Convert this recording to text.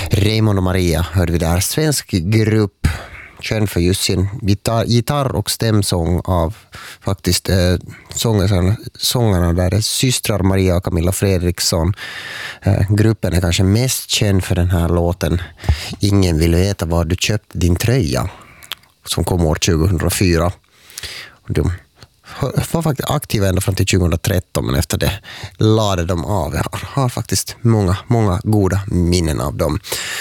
Raymond och Maria hörde vi där. Svensk grupp, känd för just sin gitarr- och stämsång av faktiskt sångarna där är systrar Maria och Camilla Fredriksson. Gruppen är kanske mest känd för den här låten Ingen vill veta var du köpte din tröja, som kom år 2004. De var faktiskt aktiva ända fram till 2013, men efter det lade de av. Jag har faktiskt många goda minnen av dem.